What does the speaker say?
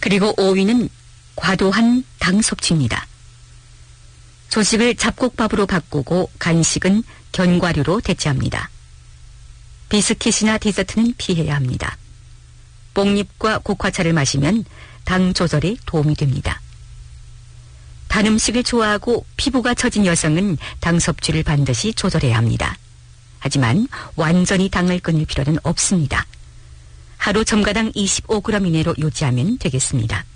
그리고 5위는 과도한 당 섭취입니다. 조식을 잡곡밥으로 바꾸고 간식은 견과류로 대체합니다. 비스킷이나 디저트는 피해야 합니다. 뽕잎과 국화차를 마시면 당 조절에 도움이 됩니다. 단 음식을 좋아하고 피부가 처진 여성은 당 섭취를 반드시 조절해야 합니다. 하지만 완전히 당을 끊을 필요는 없습니다. 하루 첨가당 25g 이내로 유지하면 되겠습니다.